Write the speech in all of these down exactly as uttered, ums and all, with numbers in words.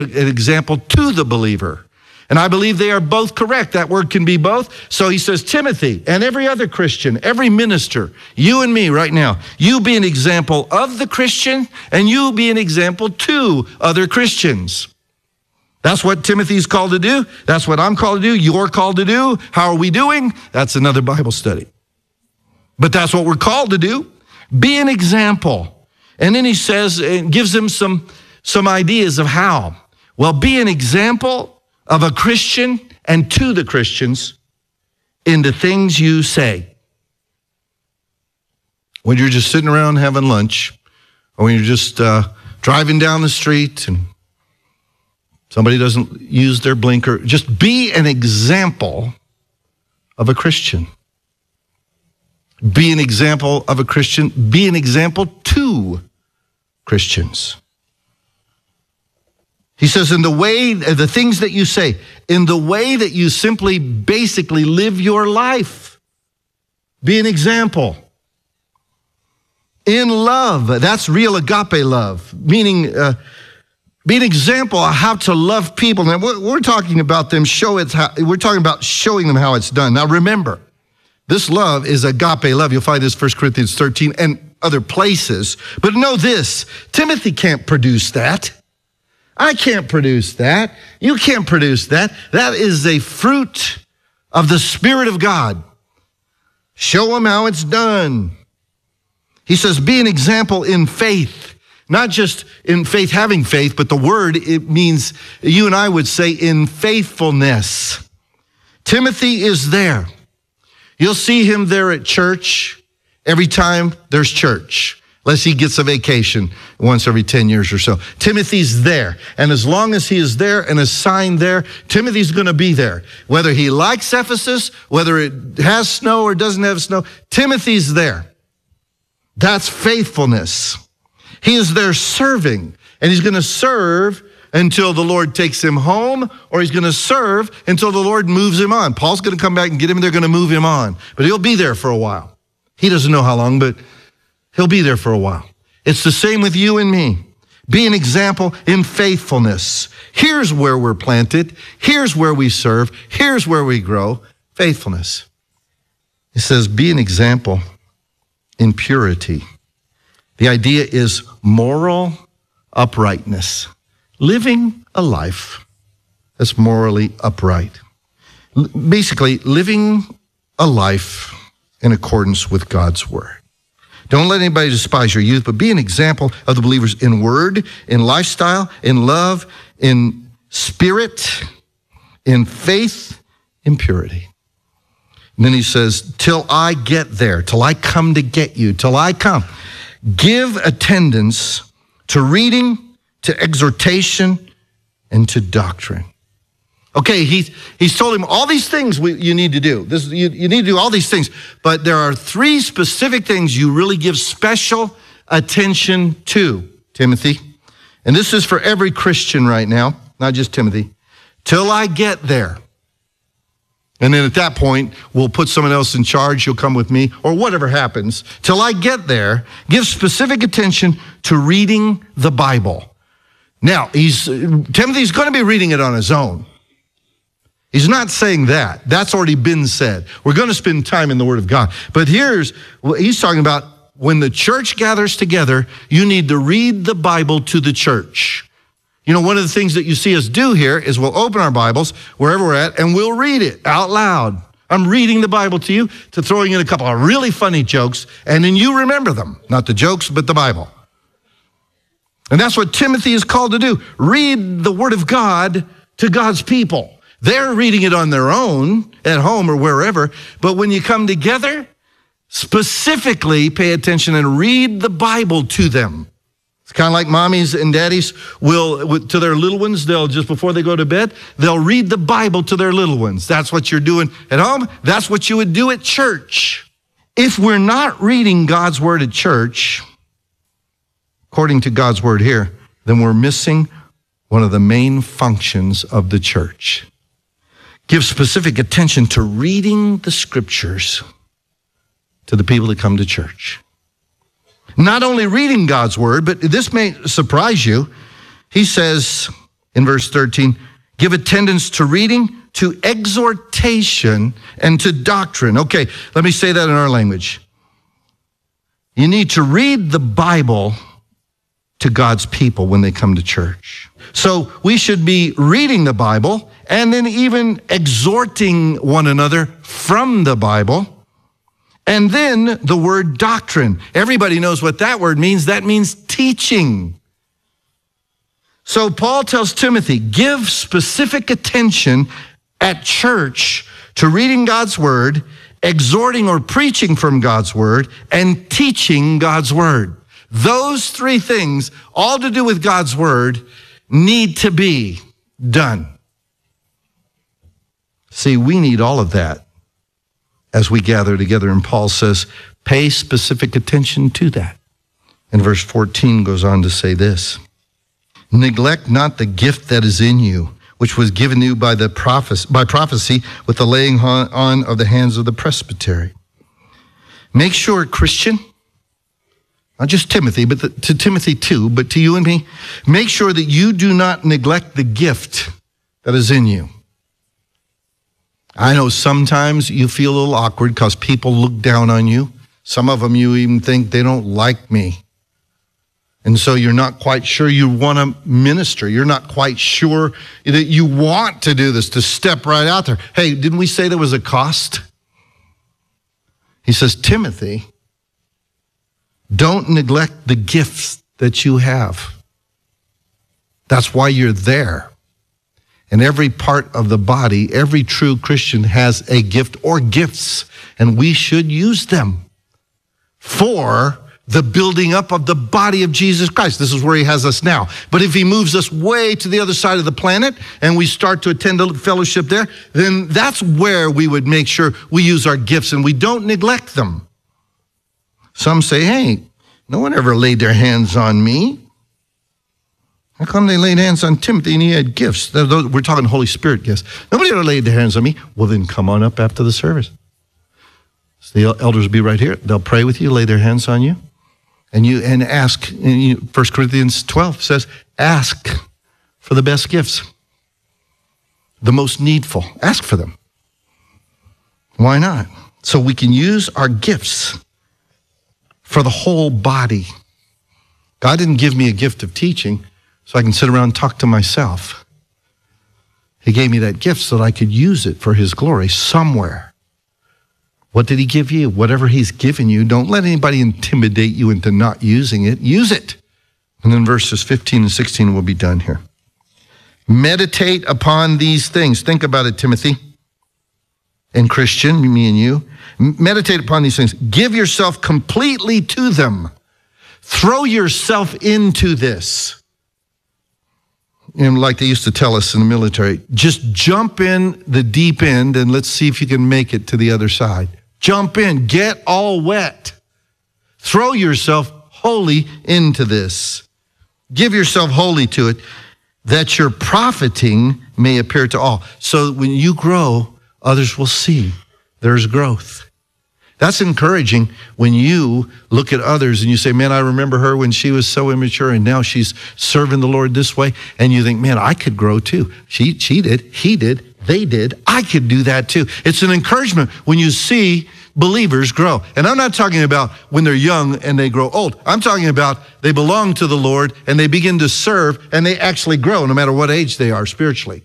an example to the believer. And I believe they are both correct. That word can be both. So he says, Timothy and every other Christian, every minister, you and me right now, you be an example of the Christian and you be an example to other Christians. That's what Timothy's called to do. That's what I'm called to do. You're called to do. How are we doing? That's another Bible study. But that's what we're called to do. Be an example. And then he says, and gives them some, some ideas of how. Well, be an example of a Christian and to the Christians in the things you say. When you're just sitting around having lunch, or when you're just uh, driving down the street and somebody doesn't use their blinker, just be an example of a Christian. Be an example of a Christian. Be an example to Christians. He says, in the way, the things that you say, in the way that you simply, basically live your life. Be an example. In love, that's real agape love, meaning uh, be an example of how to love people. Now, we're, we're talking about them, show it how, we're talking about showing them how it's done. Now, remember, this love is agape love. You'll find this First Corinthians thirteen and other places. But know this, Timothy can't produce that. I can't produce that. You can't produce that. That is a fruit of the Spirit of God. Show them how it's done. He says, be an example in faith. Not just in faith, having faith, but the word, it means, you and I would say, in faithfulness. Timothy is there. You'll see him there at church every time there's church. Unless he gets a vacation once every ten years or so. Timothy's there. And as long as he is there and assigned there, Timothy's going to be there. Whether he likes Ephesus, whether it has snow or doesn't have snow, Timothy's there. That's faithfulness. He is there serving. And he's going to serve until the Lord takes him home, or he's going to serve until the Lord moves him on. Paul's going to come back and get him, and they're going to move him on. But he'll be there for a while. He doesn't know how long, but he'll be there for a while. It's the same with you and me. Be an example in faithfulness. Here's where we're planted. Here's where we serve. Here's where we grow. Faithfulness. It says, be an example in purity. The idea is moral uprightness. Living a life that's morally upright. Basically, living a life in accordance with God's word. Don't let anybody despise your youth, but be an example of the believers in word, in lifestyle, in love, in spirit, in faith, in purity. And then he says, till I get there, till I come to get you, till I come. Give attendance to reading, to exhortation, and to doctrine. Okay, he, he's told him all these things we, you need to do. This, you, you need to do all these things. But there are three specific things you really give special attention to, Timothy. And this is for every Christian right now, not just Timothy. Till I get there. And then at that point, we'll put someone else in charge. You'll come with me, or whatever happens. Till I get there, give specific attention to reading the Bible. Now, he's Timothy's going to be reading it on his own. He's not saying that. That's already been said. We're going to spend time in the Word of God. But here's what he's talking about. When the church gathers together, you need to read the Bible to the church. You know, one of the things that you see us do here is we'll open our Bibles wherever we're at and we'll read it out loud. I'm reading the Bible to you, to throwing in a couple of really funny jokes, and then you remember them. Not the jokes, but the Bible. And that's what Timothy is called to do. Read the Word of God to God's people. They're reading it on their own, at home or wherever, but when you come together, specifically pay attention and read the Bible to them. It's kind of like mommies and daddies will, to their little ones, they'll, just before they go to bed, they'll read the Bible to their little ones. That's what you're doing at home. That's what you would do at church. If we're not reading God's Word at church, according to God's Word here, then we're missing one of the main functions of the church. Give specific attention to reading the Scriptures to the people that come to church. Not only reading God's Word, but this may surprise you. He says, in verse thirteen, give attendance to reading, to exhortation, and to doctrine. Okay, let me say that in our language. You need to read the Bible to God's people when they come to church. So we should be reading the Bible and then even exhorting one another from the Bible. And then the word doctrine. Everybody knows what that word means. That means teaching. So Paul tells Timothy, give specific attention at church to reading God's word, exhorting or preaching from God's word, and teaching God's word. Those three things, all to do with God's word, need to be done. See, we need all of that as we gather together. And Paul says, pay specific attention to that. And verse fourteen goes on to say this, neglect not the gift that is in you, which was given you by the prophecy, by prophecy with the laying on of the hands of the presbytery. Make sure, Christian, not just Timothy, but the, to Timothy too, but to you and me, make sure that you do not neglect the gift that is in you. I know sometimes you feel a little awkward because people look down on you. Some of them you even think they don't like me. And so you're not quite sure you want to minister. You're not quite sure that you want to do this, to step right out there. Hey, didn't we say there was a cost? He says, Timothy, don't neglect the gifts that you have. That's why you're there. And every part of the body, every true Christian has a gift or gifts, and we should use them for the building up of the body of Jesus Christ. This is where he has us now. But if he moves us way to the other side of the planet and we start to attend a fellowship there, then that's where we would make sure we use our gifts and we don't neglect them. Some say, hey, no one ever laid their hands on me. How come they laid hands on Timothy and he had gifts? We're talking Holy Spirit gifts. Nobody ever laid their hands on me. Well, then come on up after the service. So the elders will be right here. They'll pray with you, lay their hands on you. And you and ask, and you, First Corinthians twelve says, ask for the best gifts, the most needful. Ask for them. Why not? So we can use our gifts for the whole body. God didn't give me a gift of teaching so I can sit around and talk to myself. He gave me that gift so that I could use it for his glory somewhere. What did he give you? Whatever he's given you, don't let anybody intimidate you into not using it. Use it. And then verses fifteen and sixteen will be done here. Meditate upon these things. Think about it, Timothy and Christian, me and you. Meditate upon these things. Give yourself completely to them. Throw yourself into this. You know, like they used to tell us in the military, just jump in the deep end and let's see if you can make it to the other side. Jump in, get all wet. Throw yourself wholly into this. Give yourself wholly to it, that your profiting may appear to all. So when you grow, others will see there's growth. That's encouraging when you look at others and you say, man, I remember her when she was so immature and now she's serving the Lord this way. And you think, man, I could grow too. She, she did, he did, they did. I could do that too. It's an encouragement when you see believers grow. And I'm not talking about when they're young and they grow old. I'm talking about they belong to the Lord and they begin to serve and they actually grow no matter what age they are spiritually.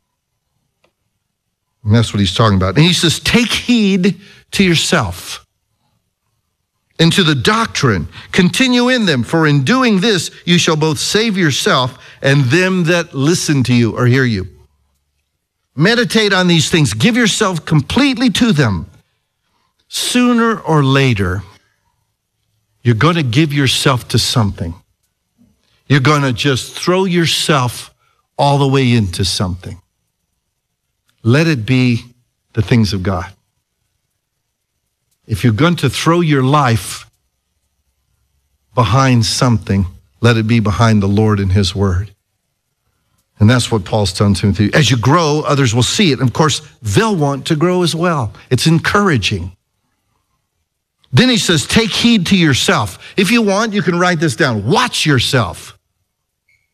And that's what he's talking about. And he says, take heed to yourself and to the doctrine. Continue in them, for in doing this, you shall both save yourself and them that listen to you or hear you. Meditate on these things. Give yourself completely to them. Sooner or later, you're going to give yourself to something. You're going to just throw yourself all the way into something. Let it be the things of God. If you're going to throw your life behind something, let it be behind the Lord and his word. And that's what Paul's telling Timothy. As you grow, others will see it. And of course, they'll want to grow as well. It's encouraging. Then he says, take heed to yourself. If you want, you can write this down. Watch yourself.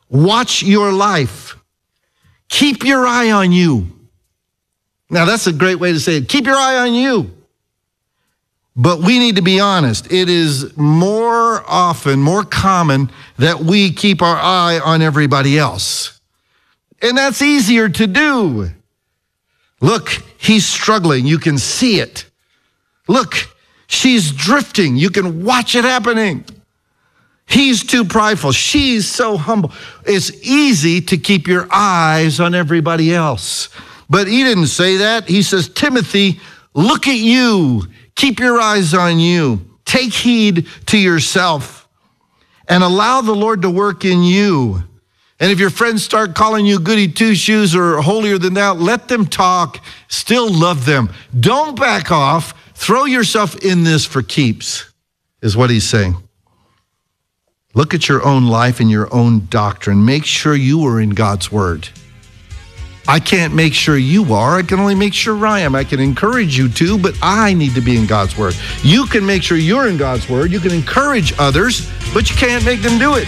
Watch your life. Keep your eye on you. Now, that's a great way to say it. Keep your eye on you. But we need to be honest. It is more often, more common that we keep our eye on everybody else. And that's easier to do. Look, he's struggling. You can see it. Look, she's drifting. You can watch it happening. He's too prideful. She's so humble. It's easy to keep your eyes on everybody else. But he didn't say that. He says, Timothy, look at you. Keep your eyes on you. Take heed to yourself and allow the Lord to work in you. And if your friends start calling you goody two-shoes or holier than thou, let them talk. Still love them. Don't back off. Throw yourself in this for keeps, is what he's saying. Look at your own life and your own doctrine. Make sure you are in God's word. I can't make sure you are. I can only make sure I am. I can encourage you to, but I need to be in God's word. You can make sure you're in God's word. You can encourage others, but you can't make them do it.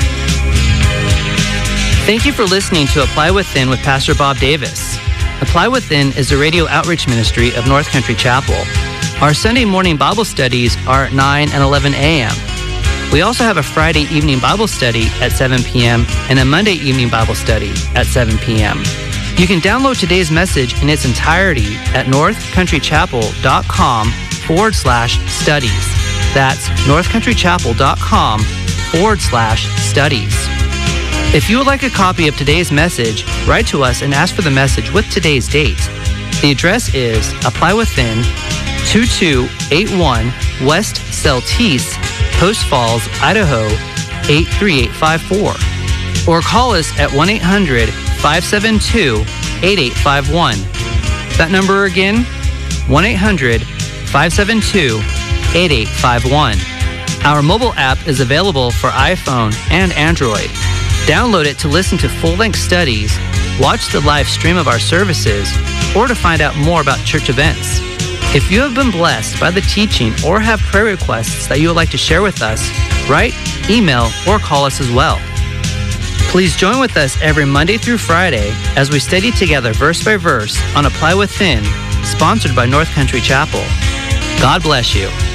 Thank you for listening to Apply Within with Pastor Bob Davis. Apply Within is a radio outreach ministry of North Country Chapel. Our Sunday morning Bible studies are at nine and eleven a.m. We also have a Friday evening Bible study at seven p.m. and a Monday evening Bible study at seven p.m. You can download today's message in its entirety at northcountrychapel.com forward slash studies. That's northcountrychapel.com forward slash studies. If you would like a copy of today's message, write to us and ask for the message with today's date. The address is Apply Within, two two eight one West Celtice, Post Falls, Idaho, eight three eight five four. Or call us at one eight hundred five seven two eight eight five one. That number again, one eight hundred five seven two eight eight five one. Our mobile app is available for iPhone and Android. Download it to listen to full-length studies, watch the live stream of our services, or to find out more about church events. If you have been blessed by the teaching or have prayer requests that you would like to share with us, write, email, or call us as well. Please join with us every Monday through Friday as we study together verse by verse on Apply Within, sponsored by North Country Chapel. God bless you.